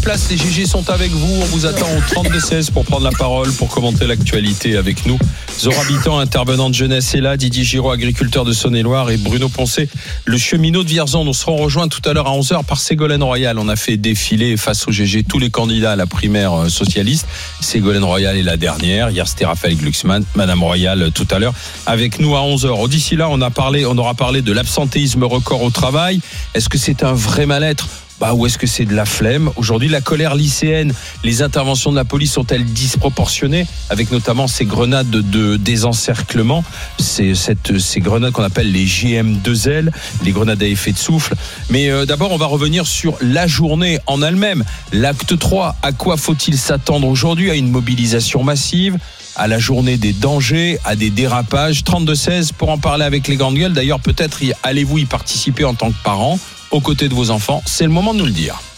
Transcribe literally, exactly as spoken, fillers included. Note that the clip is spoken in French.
place, les G G sont avec vous. On vous attend au trente-deux seize pour prendre la parole, pour commenter l'actualité avec nous. Zora Habitant, intervenant de jeunesse, est là. Didier Giraud, agriculteur de Saône-et-Loire, et Bruno Poncet, le cheminot de Vierzon. Nous serons rejoints tout à l'heure à onze heures par Ségolène Royal. On a fait défiler face au G G tous les candidats à la primaire socialiste. Ségolène Royal est la dernière. Hier, c'était Raphaël Glucksmann. Madame Royal, tout à l'heure, avec nous à onze heures. D'ici là, on a parlé, on aura parlé de l'absentéisme record au travail. Est-ce que c'est un vrai mal-être ? Bah, ou est-ce que c'est de la flemme ? Aujourd'hui, la colère lycéenne, les interventions de la police sont-elles disproportionnées, avec notamment ces grenades de désencerclement, ces, cette, ces grenades qu'on appelle les G M deux L, les grenades à effet de souffle. Mais euh, d'abord, on va revenir sur la journée en elle-même. L'acte trois, à quoi faut-il s'attendre aujourd'hui ? À une mobilisation massive ? À la journée des dangers, à des dérapages? Trente-deux seize pour en parler avec les grandes gueules. D'ailleurs, peut-être y, allez-vous y participer en tant que parent, aux côtés de vos enfants? C'est le moment de nous le dire.